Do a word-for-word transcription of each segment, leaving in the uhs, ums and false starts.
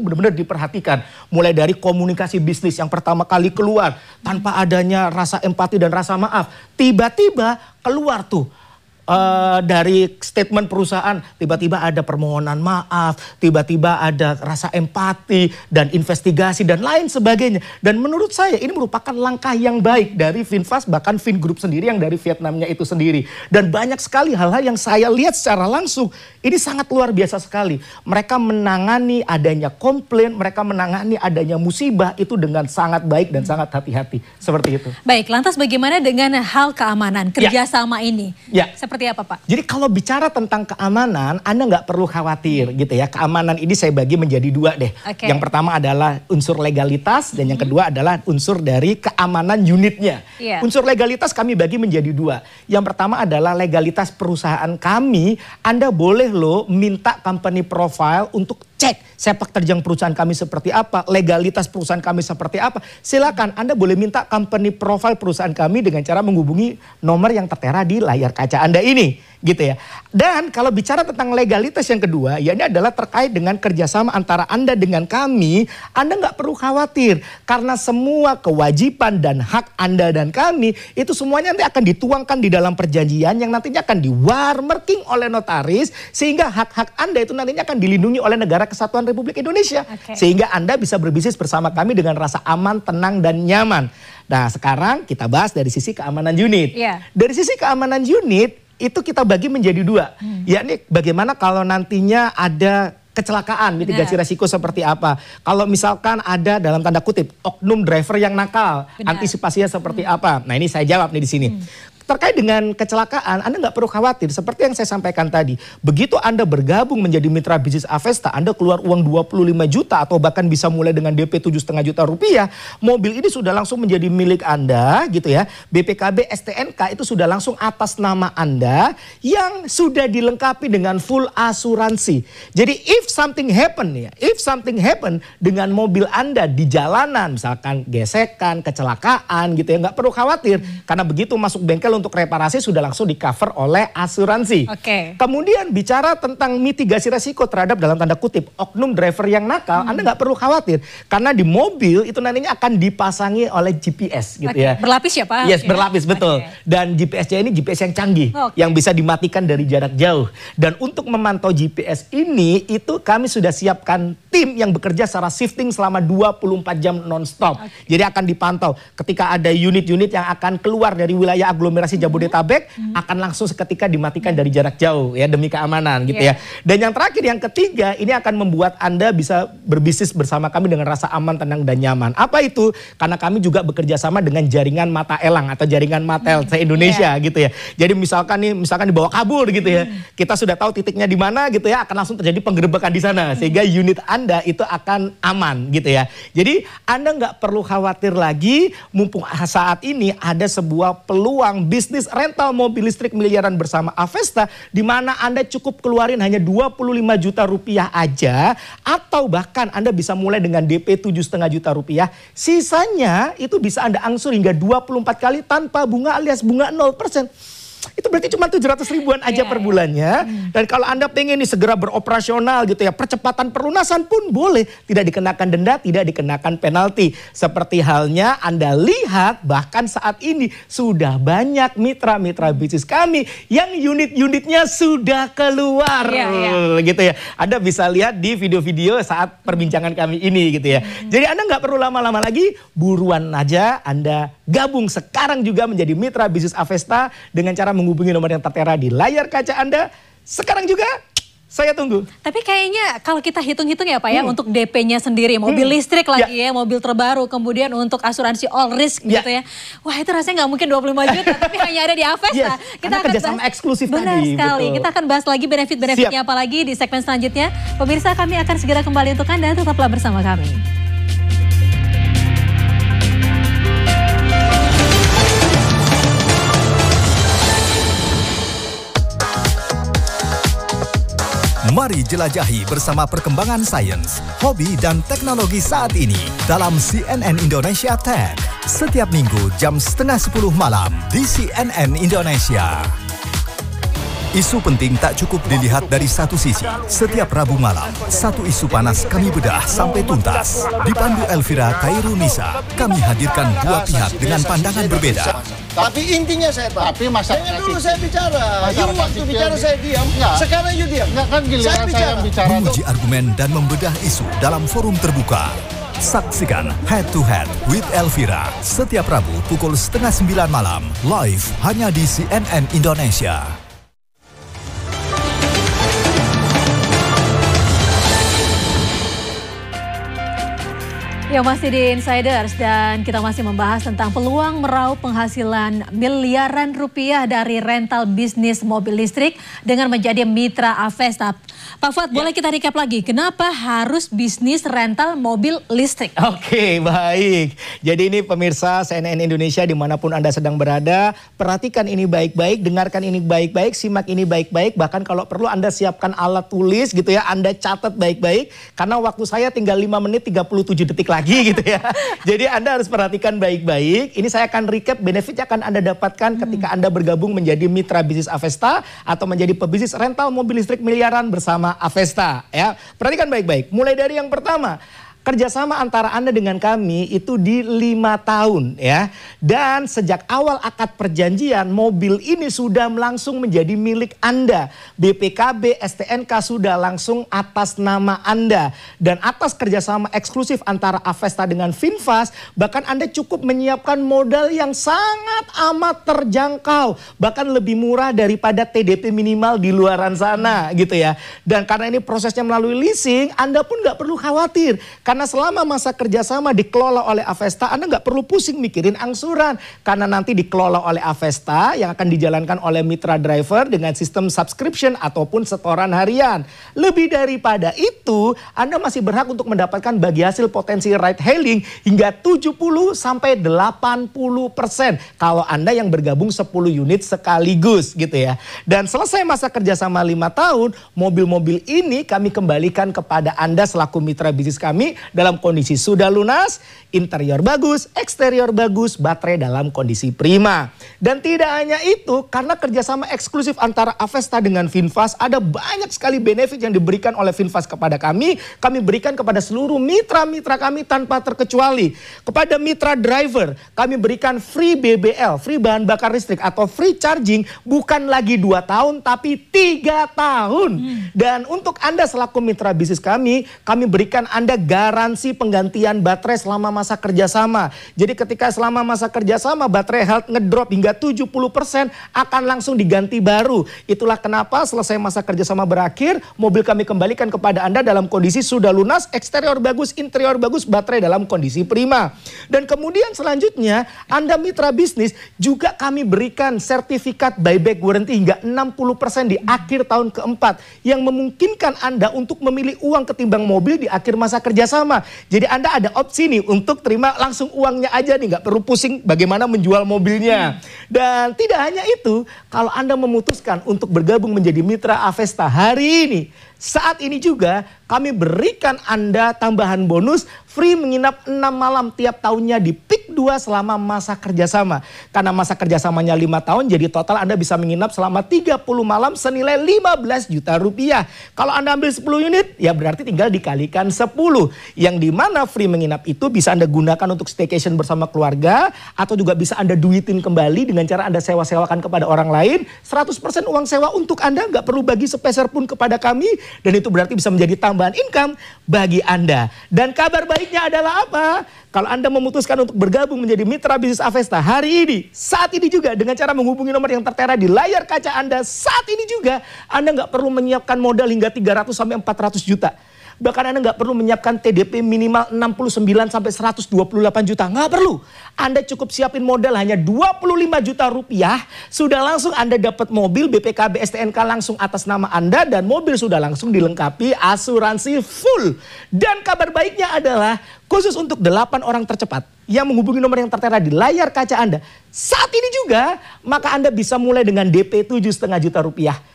itu benar-benar diperhatikan. Mulai dari komunikasi bisnis yang pertama kali keluar tanpa adanya rasa empati dan rasa maaf. Tiba-tiba keluar tuh. Uh, dari statement perusahaan tiba-tiba ada permohonan maaf, tiba-tiba ada rasa empati dan investigasi dan lain sebagainya. Dan menurut saya ini merupakan langkah yang baik dari Finfast, bahkan Vingroup sendiri yang dari Vietnamnya itu sendiri. Dan banyak sekali hal-hal yang saya lihat secara langsung ini sangat luar biasa sekali. Mereka menangani adanya komplain, mereka menangani adanya musibah itu dengan sangat baik dan sangat hati-hati. Seperti itu. Baik, lantas bagaimana dengan hal keamanan kerjasama ya. ini? Ya. Seperti apa, Pak? Jadi kalau bicara tentang keamanan, Anda nggak perlu khawatir gitu ya. Keamanan ini saya bagi menjadi dua deh. Okay. Yang pertama adalah unsur legalitas dan yang kedua adalah unsur dari keamanan unitnya. Yeah. Unsur legalitas kami bagi menjadi dua. Yang pertama adalah legalitas perusahaan kami. Anda boleh loh minta company profile untuk cek sepak terjang perusahaan kami seperti apa, legalitas perusahaan kami seperti apa. Silakan Anda boleh minta company profile perusahaan kami dengan cara menghubungi nomor yang tertera di layar kaca Anda ini, gitu ya. Dan kalau bicara tentang legalitas yang kedua, ya ini adalah terkait dengan kerjasama antara Anda dengan kami. Anda nggak perlu khawatir karena semua kewajiban dan hak Anda dan kami itu semuanya nanti akan dituangkan di dalam perjanjian yang nantinya akan di-watermarking oleh notaris sehingga hak-hak Anda itu nantinya akan dilindungi oleh negara Kesatuan Republik Indonesia. Okay. Sehingga Anda bisa berbisnis bersama kami dengan rasa aman, tenang, dan nyaman. Nah sekarang kita bahas dari sisi keamanan unit. Yeah. Dari sisi keamanan unit itu kita bagi menjadi dua. Hmm. Yakni bagaimana kalau nantinya ada kecelakaan, mitigasi Benar. resiko seperti apa. Kalau misalkan ada dalam tanda kutip oknum driver yang nakal, Benar. antisipasinya seperti hmm. apa. Nah ini saya jawab nih di sini. Hmm. Terkait dengan kecelakaan, Anda nggak perlu khawatir. Seperti yang saya sampaikan tadi, begitu Anda bergabung menjadi mitra bisnis Avesta, Anda keluar uang dua puluh lima juta atau bahkan bisa mulai dengan D P tujuh koma lima juta rupiah, mobil ini sudah langsung menjadi milik Anda, gitu ya. B P K B S T N K itu sudah langsung atas nama Anda yang sudah dilengkapi dengan full asuransi. Jadi if something happen ya, if something happen dengan mobil Anda di jalanan, misalkan gesekan, kecelakaan, gitu ya, nggak perlu khawatir karena begitu masuk bengkel untuk reparasi sudah langsung di cover oleh asuransi. Okay. Kemudian bicara tentang mitigasi resiko terhadap dalam tanda kutip oknum driver yang nakal, hmm. Anda nggak perlu khawatir karena di mobil itu nantinya akan dipasangi oleh G P S gitu okay. ya. Berlapis ya Pak? Yes, berlapis betul. Okay. Dan G P S-nya ini G P S yang canggih, okay. yang bisa dimatikan dari jarak jauh. Dan untuk memantau G P S ini itu kami sudah siapkan tim yang bekerja secara shifting selama dua puluh empat jam non-stop. Okay. Jadi akan dipantau ketika ada unit-unit yang akan keluar dari wilayah aglomerasi Jabodetabek hmm. akan langsung seketika dimatikan dari jarak jauh ya demi keamanan gitu yeah. ya. Dan yang terakhir yang ketiga ini akan membuat Anda bisa berbisnis bersama kami dengan rasa aman, tenang dan nyaman. Apa itu? Karena kami juga bekerja sama dengan jaringan mata elang atau jaringan Matel hmm. se-Indonesia yeah. gitu ya. Jadi misalkan nih misalkan dibawa kabur gitu ya. Hmm. Kita sudah tahu titiknya di mana gitu ya, akan langsung terjadi penggerebekan di sana sehingga unit Anda itu akan aman gitu ya. Jadi Anda nggak perlu khawatir lagi mumpung saat ini ada sebuah peluang bisnis rental mobil listrik miliaran bersama Avesta di mana Anda cukup keluarin hanya dua puluh lima juta rupiah aja atau bahkan Anda bisa mulai dengan D P tujuh koma lima juta rupiah. Sisanya itu bisa Anda angsur hingga dua puluh empat kali tanpa bunga alias bunga nol persen. Itu berarti cuma tujuh ratus ribuan aja yeah, per bulannya. Yeah. Dan kalau Anda pengen nih segera beroperasional gitu ya, percepatan pelunasan pun boleh. Tidak dikenakan denda, tidak dikenakan penalti. Seperti halnya Anda lihat bahkan saat ini sudah banyak mitra-mitra bisnis kami yang unit-unitnya sudah keluar. Yeah, yeah. Gitu ya. Anda bisa lihat di video-video saat perbincangan kami ini gitu ya. Mm. Jadi Anda nggak perlu lama-lama lagi, buruan aja Anda gabung sekarang juga menjadi mitra bisnis Avesta dengan cara menghubungi nomor yang tertera di layar kaca Anda. Sekarang juga saya tunggu. Tapi kayaknya kalau kita hitung-hitung ya Pak ya, hmm. untuk D P-nya sendiri, mobil hmm. listrik lagi ya. ya, mobil terbaru, kemudian untuk asuransi all risk ya. gitu ya. Wah itu rasanya nggak mungkin dua puluh lima juta, tapi hanya ada di Avesta. Yes, kita akan kerjasama bahas, eksklusif benar tadi. Benar sekali, betul. Kita akan bahas lagi benefit-benefitnya apa lagi di segmen selanjutnya. Pemirsa kami akan segera kembali untuk Anda, tetaplah bersama kami. Mari jelajahi bersama perkembangan sains, hobi, dan teknologi saat ini dalam C N N Indonesia Tech. Setiap minggu jam setengah sepuluh malam di C N N Indonesia. Isu penting tak cukup dilihat dari satu sisi. Setiap Rabu malam, satu isu panas kami bedah sampai tuntas. Dipandu Elvira Kairunisa, kami hadirkan dua pihak dengan pandangan berbeda. Tapi intinya saya Pak, tapi masa jangan dulu saya bicara. You waktu bicara saya diam, enggak. Sekarang you diam. Enggak, kan giliran saya, saya yang bicara. Menguji argumen dan membedah isu dalam forum terbuka. Saksikan Head to Head with Elvira setiap Rabu pukul setengah sembilan malam live hanya di C N N Indonesia. Ya, masih di Insiders dan kita masih membahas tentang peluang meraup penghasilan miliaran rupiah dari rental bisnis mobil listrik dengan menjadi mitra Avesta. Pak Fuad, ya. Boleh kita recap lagi, kenapa harus bisnis rental mobil listrik? Oke, baik. Jadi ini pemirsa C N N Indonesia dimanapun Anda sedang berada, perhatikan ini baik-baik, dengarkan ini baik-baik, simak ini baik-baik, bahkan kalau perlu Anda siapkan alat tulis gitu ya, Anda catat baik-baik, karena waktu saya tinggal lima menit tiga puluh tujuh detik lagi gitu ya. Jadi Anda harus perhatikan baik-baik, ini saya akan recap benefit yang akan Anda dapatkan ketika Anda bergabung menjadi mitra bisnis Avesta atau menjadi pebisnis rental mobil listrik miliaran bersama Avesta ya. Perhatikan baik-baik. Mulai dari yang pertama, kerjasama antara Anda dengan kami itu di lima tahun ya. Dan sejak awal akad perjanjian, mobil ini sudah langsung menjadi milik Anda. B P K B, S T N K sudah langsung atas nama Anda. Dan atas kerjasama eksklusif antara Avesta dengan Finfast, bahkan Anda cukup menyiapkan modal yang sangat amat terjangkau. Bahkan lebih murah daripada T D P minimal di luaran sana gitu ya. Dan karena ini prosesnya melalui leasing, Anda pun nggak perlu khawatir. Karena selama masa kerjasama dikelola oleh Avesta, Anda nggak perlu pusing mikirin angsuran. Karena nanti dikelola oleh Avesta yang akan dijalankan oleh mitra driver dengan sistem subscription ataupun setoran harian. Lebih daripada itu, Anda masih berhak untuk mendapatkan bagi hasil potensi ride hailing hingga tujuh puluh sampai delapan puluh persen. Kalau Anda yang bergabung sepuluh unit sekaligus gitu ya. Dan selesai masa kerjasama lima tahun, mobil-mobil ini kami kembalikan kepada Anda selaku mitra bisnis kami dalam kondisi sudah lunas, interior bagus, eksterior bagus, baterai dalam kondisi prima. Dan tidak hanya itu, karena kerjasama eksklusif antara Avesta dengan Finfast, ada banyak sekali benefit yang diberikan oleh Finfast kepada kami, kami berikan kepada seluruh mitra-mitra kami tanpa terkecuali. Kepada mitra driver, kami berikan free B B L, free bahan bakar listrik atau free charging, bukan lagi dua tahun tapi tiga tahun. Hmm. Dan untuk Anda selaku mitra bisnis kami, kami berikan Anda garansi penggantian baterai selama masa kerjasama. Jadi ketika selama masa kerjasama baterai health ngedrop hingga tujuh puluh persen akan langsung diganti baru. Itulah kenapa selesai masa kerjasama berakhir, mobil kami kembalikan kepada Anda dalam kondisi sudah lunas, eksterior bagus, interior bagus, baterai dalam kondisi prima. Dan kemudian selanjutnya, Anda mitra bisnis juga kami berikan sertifikat buyback warranty hingga enam puluh persen di akhir tahun keempat yang memungkinkan Anda untuk memilih uang ketimbang mobil di akhir masa kerjasama. Jadi Anda ada opsi nih untuk terima langsung uangnya aja nih, nggak perlu pusing bagaimana menjual mobilnya. Dan tidak hanya itu, kalau Anda memutuskan untuk bergabung menjadi mitra Avesta hari ini, saat ini juga kami berikan Anda tambahan bonus free menginap enam malam tiap tahunnya di Peak dua selama masa kerjasama. Karena masa kerjasamanya lima tahun, jadi total Anda bisa menginap selama tiga puluh malam senilai lima belas juta rupiah. Kalau Anda ambil sepuluh unit, ya berarti tinggal dikalikan sepuluh. Yang dimana free menginap itu bisa Anda gunakan untuk staycation bersama keluarga, atau juga bisa Anda duitin kembali dengan cara Anda sewa-sewakan kepada orang lain. seratus persen uang sewa untuk Anda, nggak perlu bagi sepeser pun kepada kami. Dan itu berarti bisa menjadi tambahan income bagi Anda. Dan kabar baiknya adalah apa? Kalau Anda memutuskan untuk bergabung menjadi mitra bisnis Avesta hari ini, saat ini juga dengan cara menghubungi nomor yang tertera di layar kaca Anda, saat ini juga Anda nggak perlu menyiapkan modal hingga tiga ratus sampai empat ratus juta. Bahkan Anda nggak perlu menyiapkan T D P minimal enam puluh sembilan sampai seratus dua puluh delapan juta. Nggak perlu. Anda cukup siapin modal hanya dua puluh lima juta rupiah. Sudah langsung Anda dapat mobil, B P K B S T N K langsung atas nama Anda. Dan mobil sudah langsung dilengkapi asuransi full. Dan kabar baiknya adalah khusus untuk delapan orang tercepat yang menghubungi nomor yang tertera di layar kaca Anda saat ini juga, maka Anda bisa mulai dengan D P tujuh koma lima juta rupiah.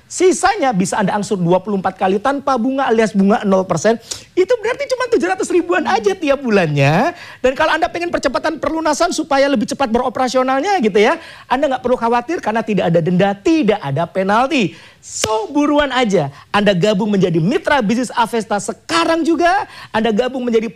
Sisanya bisa Anda angsur dua puluh empat kali tanpa bunga alias bunga nol persen. Itu berarti cuma tujuh ratus ribuan aja tiap bulannya. Dan kalau Anda pengen percepatan perlunasan supaya lebih cepat beroperasionalnya gitu ya, Anda nggak perlu khawatir karena tidak ada denda, tidak ada penalti. So buruan aja Anda gabung menjadi mitra bisnis Avesta sekarang juga. Anda gabung menjadi